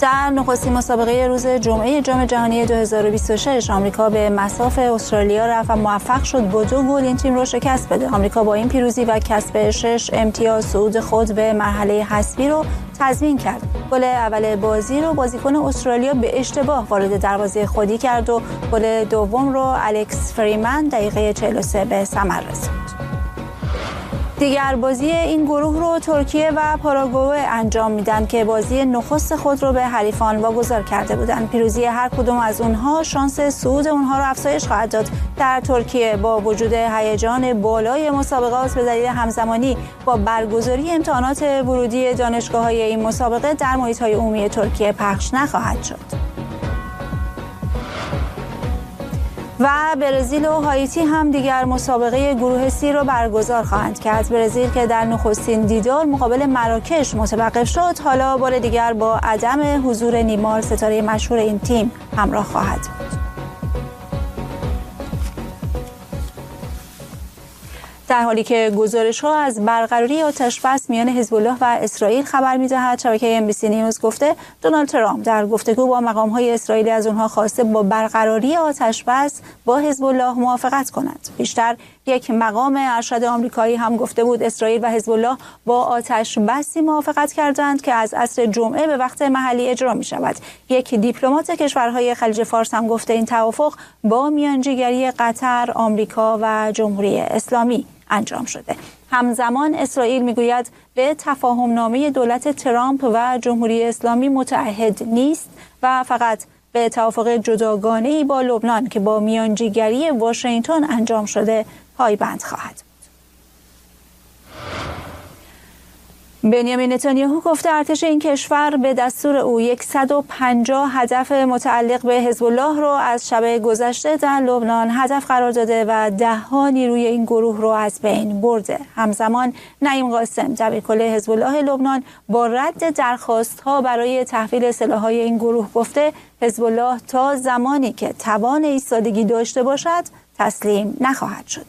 در نخستین مسابقه روز جمعه جام جهانی 2026 آمریکا به مصاف استرالیا رفت و موفق شد با 2 گل این تیم را شکست بده. آمریکا با این پیروزی و کسب 6 امتیاز صعود خود به مرحله حذفی رو تضمین کرد. گل اول بازی رو بازیکن استرالیا به اشتباه وارد دروازه خودی کرد و گل دوم رو الکس فریمن دقیقه 43 به ثمر رسوند. دیگر بازی این گروه رو ترکیه و پاراگوئه انجام میدن که بازی نخست خود رو به حریفان واگذار کرده بودند. پیروزی هر کدوم از اونها شانس صعود اونها رو افزایش خواهد داد. در ترکیه با وجود هیجان بالای مسابقات به دلیل همزمانی با برگزاری امتحانات ورودی دانشگاه‌های این مسابقه در محیط‌های عمومی ترکیه پخش نخواهد شد. و برزیل و هایتی هم دیگر مسابقه گروه سی رو برگزار خواهند کرد. برزیل که در نخستین دیدار مقابل مراکش متوقف شد، حالا بار دیگر با عدم حضور نیمار ستاره مشهور این تیم همراه خواهد بود. در حالی که گزارش‌ها از برقراری آتش‌بس میان حزب الله و اسرائیل خبر می‌دهد، شبکه NBC نیوز گفته دونالد ترامپ در گفتگو با مقام‌های اسرائیلی از آنها خواسته با برقراری آتش‌بس با حزب الله موافقت کنند. بیشتر یک مقام ارشد آمریکایی هم گفته بود اسرائیل و حزب الله با آتش‌بسی موافقت کردند که از عصر جمعه به وقت محلی اجرا می‌شود. یک دیپلمات کشورهای خلیج فارس هم گفته این توافق با میانجیگری قطر، آمریکا و جمهوری اسلامی انجام شده. همزمان اسرائیل میگوید به تفاهمنامه دولت ترامپ و جمهوری اسلامی متعهد نیست و فقط به توافق جداگانه‌ای با لبنان که با میانجیگری واشنگتن انجام شده پایبند خواهد. بنیامین نتانیاهو گفته ارتش این کشور به دستور او 150 هدف متعلق به حزب الله رو از شب گذشته در لبنان هدف قرار داده و 10 نیروی این گروه رو از بین برده. همزمان نعیم قاسم دبیرکل حزب الله لبنان با رد درخواست‌ها برای تحویل سلاح‌های این گروه گفته حزب الله تا زمانی که توان ایستادگی داشته باشد تسلیم نخواهد شد.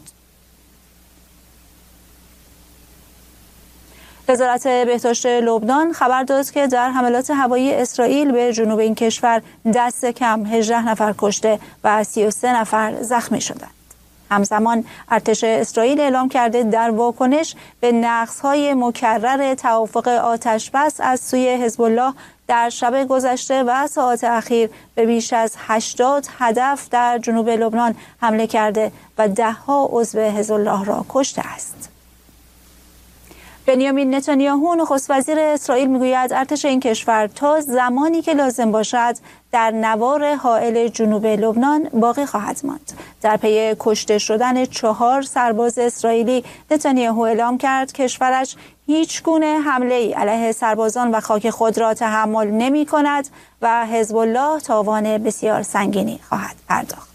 وزارت بهداشت لبنان خبر داد که در حملات هوایی اسرائیل به جنوب این کشور دست کم 18 نفر کشته و 33 نفر زخمی شدند. همزمان ارتش اسرائیل اعلام کرده در واکنش به نقض‌های مکرر توافق آتش‌بس از سوی حزب الله در شب گذشته و ساعات اخیر به بیش از 80 هدف در جنوب لبنان حمله کرده و 10 عضو حزب الله را کشته است. بنیامین نتانیاهو نخست وزیر اسرائیل میگوید ارتش این کشور تا زمانی که لازم باشد در نوار حائل جنوب لبنان باقی خواهد ماند. در پی کشته شدن 4 سرباز اسرائیلی نتانیاهو اعلام کرد کشورش هیچ گونه حمله‌ای علیه سربازان و خاک خود را تحمل نمی‌کند و حزب الله تاوان بسیار سنگینی خواهد پرداخت.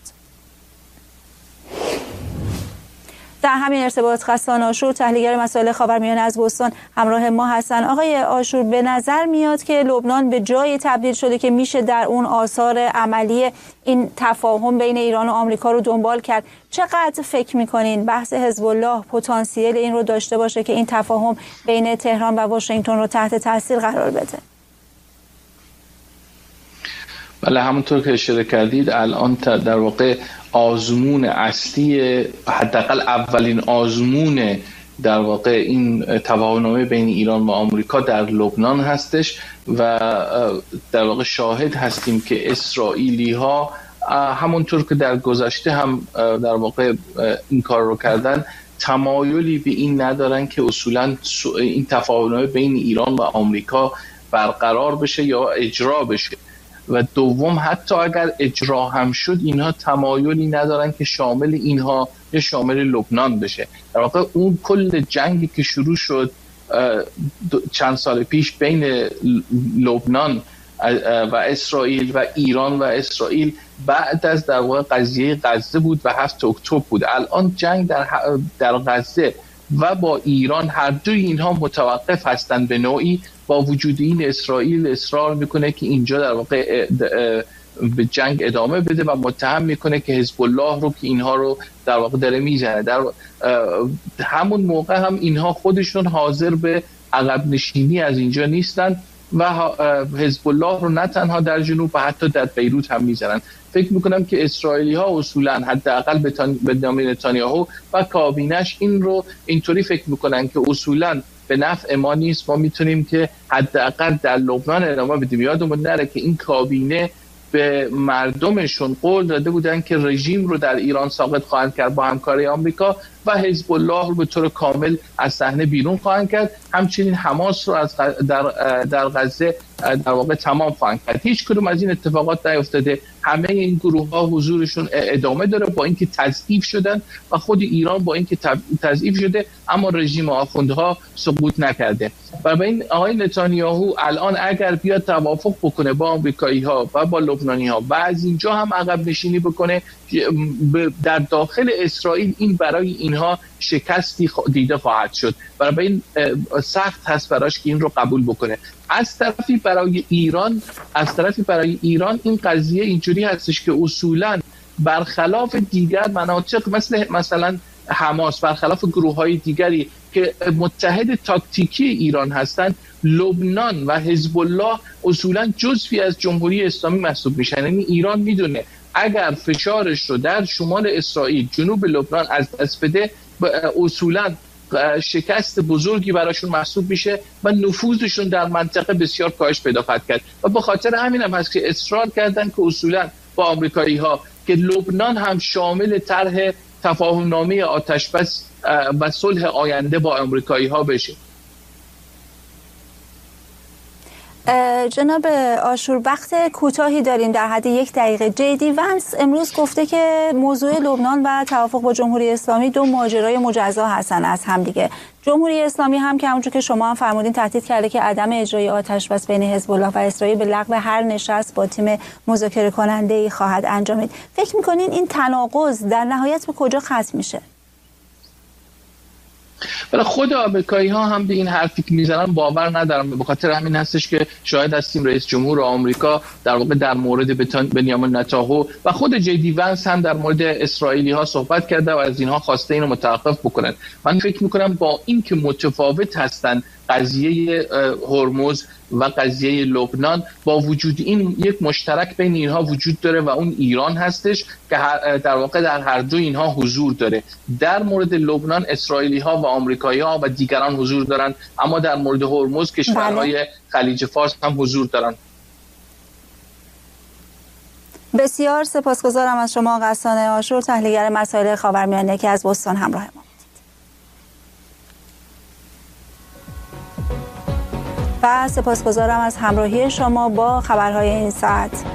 در همین ارتباط خسان آشور تحلیلگر مسائل خاورمیانه از بوستون همراه ما هستن. آقای آشور، به نظر میاد که لبنان به جای تبدیل شده که میشه در اون آثار عملی این تفاهم بین ایران و آمریکا رو دنبال کرد. چقدر فکر میکنین بحث حزب الله پتانسیل این رو داشته باشه که این تفاهم بین تهران و واشنگتن رو تحت تاثیر قرار بده؟ بله، همونطور که اشاره کردید الان در واقع آزمون اصلی، حداقل اولین آزمون در واقع این تفاهم‌نامه بین ایران و آمریکا در لبنان هستش و در واقع شاهد هستیم که اسرائیلی ها همونطور که در گذشته هم در واقع این کار رو کردن تمایلی به این ندارن که اصولا این تفاهم‌نامه بین ایران و آمریکا برقرار بشه یا اجرا بشه و دوم حتی اگر اجرا هم شد اینها تمایلی ندارن که شامل اینها یا شامل لبنان بشه. در واقع اون کل جنگی که شروع شد چند سال پیش بین لبنان و اسرائیل و ایران و اسرائیل بعد از در واقع قضیه غزه بود و 7 اکتبر بود. الان جنگ در غزه و با ایران هر دوی اینها متوقف هستند به نوعی. با وجود این اسرائیل اصرار میکنه که اینجا در واقع به جنگ ادامه بده و متهم میکنه که حزب الله رو که اینها رو در واقع داره میزنه. در همون موقع هم اینها خودشون حاضر به عقب نشینی از اینجا نیستن و حزب الله رو نه تنها در جنوب و حتی در بیروت هم میزنن. فکر میکنم که اسرائیلی ها اصولا حداقل بنیامین نتانیاهو و کابینش این رو اینطوری فکر میکنن که اصولا به نفع ما نیست، ما میتونیم که حداقل در لبنان ادامه بدیم. یادمون نره که این کابینه به مردمشون قول داده بودن که رژیم رو در ایران ساقط خواهند کرد با همکاری آمریکا و حزب الله رو به طور کامل از صحنه بیرون خواهند کرد. همچنین حماس رو از در غزه در واقع تمام خواهند کرد. هیچ کدوم از این اتفاقات نیفتاده. همه این گروه ها حضورشون ادامه داره با اینکه تضعیف شدن و خود ایران با اینکه تضعیف شده اما رژیم آخوندها سقوط نکرده. و به این آقای نتانیاهو الان اگر بیاد توافق بکنه با آمریکایی ها و با لبنانی ها و از اینجا هم عقب نشینی بکنه در داخل اسرائیل، این برای اینها شکستی دیده خواهد شد. برای این سخت هست براش که این رو قبول بکنه. از طرفی برای ایران این قضیه اینجوری هستش که اصولاً برخلاف دیگر مناطق مثلا حماس، برخلاف گروه‌های دیگری که متحد تاکتیکی ایران هستند، لبنان و حزب الله اصولاً جزوی از جمهوری اسلامی محسوب میشن. یعنی ایران میدونه اگر فشارش رو در شمال اسرائیل، جنوب لبنان از دست بده، اصولاً شکست بزرگی براشون محسوب میشه و نفوذشون در منطقه بسیار کاهش پیدا خواهد کرد. و به خاطر همین هم هست که اصرار کردن که اصولاً با آمریکایی ها که لبنان هم شامل طرح تفاهمنامه آتشبس و صلح آینده با آمریکایی ها بشه. جناب عاشور، وقت کوتاهی داریم، در حد 1 دقیقه. جی دی ونس امروز گفته که موضوع لبنان و توافق با جمهوری اسلامی 2 ماجرای مجزا هستن از همدیگه. جمهوری اسلامی هم که همونجور که شما هم فرمودین تهدید کرده که عدم اجرای آتشبس بین حزب الله و اسرائیل به لغو هر نشست با تیم مذاکره کننده‌ای خواهد انجامید. فکر می‌کنین این تناقض در نهایت به کجا ختم میشه؟ ولی خود آمریکایی ها هم به این حرفی که میزنن باور ندارم. به خاطر همین هستش که شاهد هستیم رئیس جمهور آمریکا در واقع در مورد بنیامین نتانیاهو و خود جی دی ونس هم در مورد اسرائیلی ها صحبت کرده و از اینها خواسته اینو متوقف بکنن. من فکر میکنم با این که متفاوت هستن قضیه هرمز و قضیه لبنان، با وجود این یک مشترک بین اینها وجود داره و اون ایران هستش که در واقع در هر دو اینها حضور داره. در مورد لبنان اسرائیلی ها و آمریکایی ها و دیگران حضور دارن، اما در مورد هرمز کشورهای خلیج فارس هم حضور دارن. بسیار سپاسگزارم از شما غسان عاشور، تحلیلگر مسائل خاورمیانه که از بوستون همراه ما. و سپاسگزارم از همراهی شما با خبرهای این ساعت.